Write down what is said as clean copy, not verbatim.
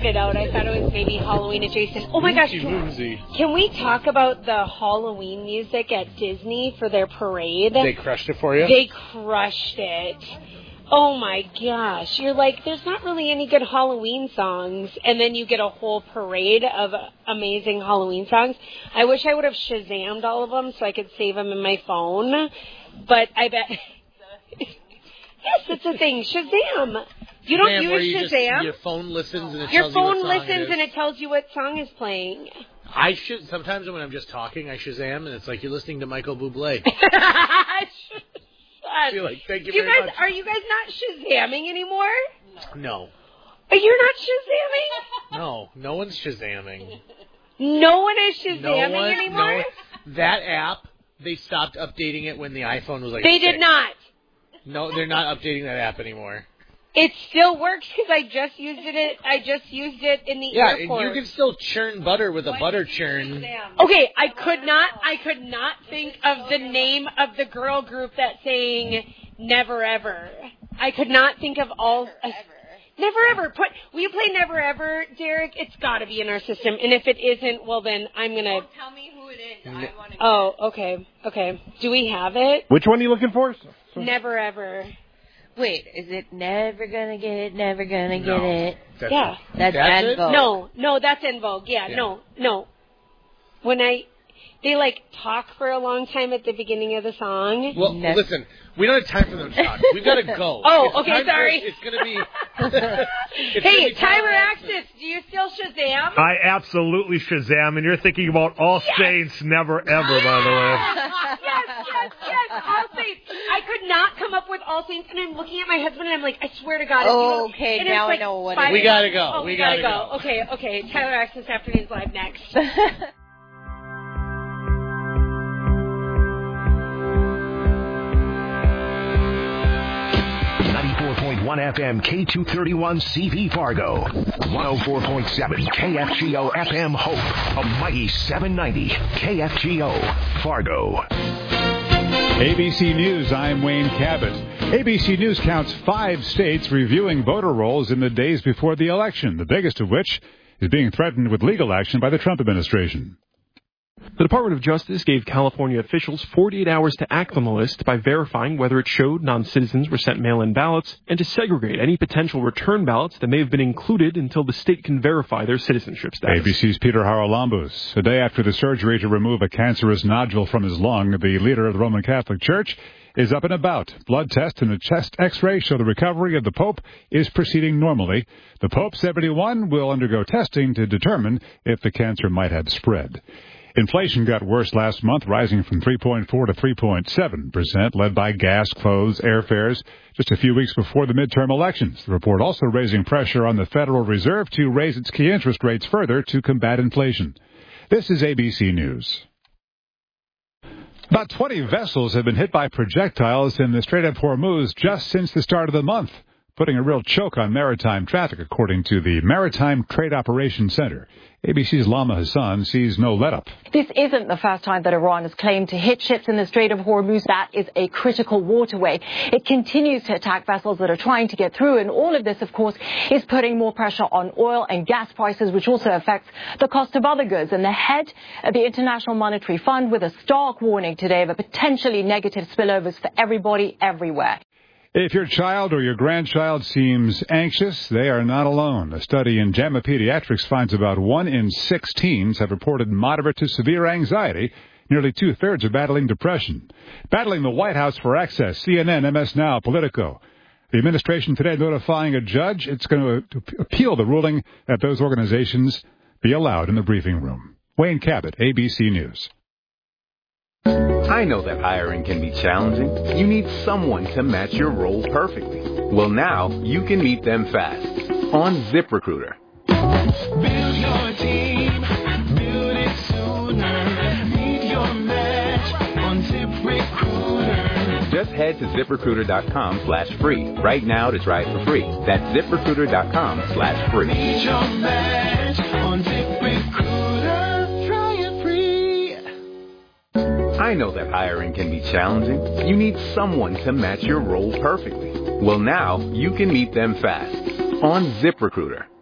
it out. I thought it was maybe Halloween adjacent. Oh my gosh. Can we talk about the Halloween music at Disney for their parade? They crushed it for you? They crushed it. Oh my gosh. You're like, there's not really any good Halloween songs. And then you get a whole parade of amazing Halloween songs. I wish I would have Shazammed all of them so I could save them in my phone. But I bet... Yes, it's a thing. Shazam. You don't use Shazam. Your phone listens and it tells Your you phone what song listens it is. and it tells you what song is playing. I should sometimes when I'm just talking, I Shazam and it's like you're listening to Michael Bublé. I feel like, thank you very much. Are you guys not Shazamming anymore? No. You're not Shazamming? No one's Shazamming. No one is Shazamming anymore? No, that app, they stopped updating it when the iPhone was like They 6. did not. No, they're not updating that app anymore. It still works because I just used it in the airport. Yeah, you can still churn butter with a butter churn. Okay, I could not think of the name of the girl group that sang Never Ever. I could not think of all... Never Ever. Will you play Never Ever, Derek? It's got to be in our system. And if it isn't, well, then I'm going to... Tell me who it is. I want to... Oh, okay. Do we have it? Which one are you looking for? Never Ever. Wait, is it never gonna get it, never gonna get it? Yeah. That's En Vogue. No, that's En Vogue. Yeah. No. When they like talk for a long time at the beginning of the song. Well, listen, we don't have time for them to talk. We've got to go. Oh, okay, sorry. It's going to be... Hey, Tyler Axis, do you still Shazam? I absolutely Shazam, and you're thinking about All Saints Never Ever, by the way. Yes, All Saints. I could not come up with All Saints, and I'm looking at my husband, and I'm like, I swear to God. Okay, now I know what it is. We got to go. Oh, we gotta go. Okay. Tyler Axis Afternoons Live next. 94.1 FM K231 CV Fargo, 104.7 KFGO FM Hope, a mighty 790 KFGO Fargo. ABC News, I'm Wayne Cabot. ABC News counts 5 states reviewing voter rolls in the days before the election, the biggest of which is being threatened with legal action by the Trump administration. The Department of Justice gave California officials 48 hours to act on the list by verifying whether it showed non-citizens were sent mail-in ballots and to segregate any potential return ballots that may have been included until the state can verify their citizenship status. ABC's Peter Haralambous. A day after the surgery to remove a cancerous nodule from his lung, the leader of the Roman Catholic Church is up and about. Blood tests and a chest x-ray show the recovery of the Pope is proceeding normally. The Pope, 71, will undergo testing to determine if the cancer might have spread. Inflation got worse last month, rising from 3.4 to 3.7%, led by gas, clothes, airfares, just a few weeks before the midterm elections. The report also raising pressure on the Federal Reserve to raise its key interest rates further to combat inflation. This is ABC News. About 20 vessels have been hit by projectiles in the Strait of Hormuz just since the start of the month, putting a real choke on maritime traffic, according to the Maritime Trade Operations Center. ABC's Lama Hassan sees no let-up. This isn't the first time that Iran has claimed to hit ships in the Strait of Hormuz. That is a critical waterway. It continues to attack vessels that are trying to get through, and all of this, of course, is putting more pressure on oil and gas prices, which also affects the cost of other goods. And the head of the International Monetary Fund with a stark warning today of a potentially negative spillovers for everybody everywhere. If your child or your grandchild seems anxious, they are not alone. A study in JAMA Pediatrics finds about 1 in 6 teens have reported moderate to severe anxiety. Nearly 2/3 are battling depression. Battling the White House for access, CNN, MS Now, Politico. The administration today notifying a judge it's going to appeal the ruling that those organizations be allowed in the briefing room. Wayne Cabot, ABC News. I know that hiring can be challenging. You need someone to match your role perfectly. Well, now you can meet them fast on ZipRecruiter. Build your team, build it sooner. Meet your match on ZipRecruiter. Just head to ZipRecruiter.com/free right now to try it for free. That's ZipRecruiter.com/free. Meet your match on ZipRecruiter. Try it free. I know that hiring can be challenging. You need someone to match your role perfectly. Well, now you can meet them fast on ZipRecruiter.